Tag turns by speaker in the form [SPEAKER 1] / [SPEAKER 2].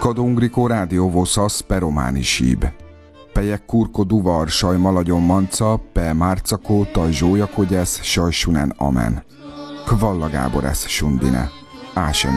[SPEAKER 1] Kadongriko rádióvosasz pe románi síb. Pejek kurko duvar saj maladjon manca, pe márcakó taj zsójakogyesz saj sunen amen. Kvalla Gábor esz sundine. Ásen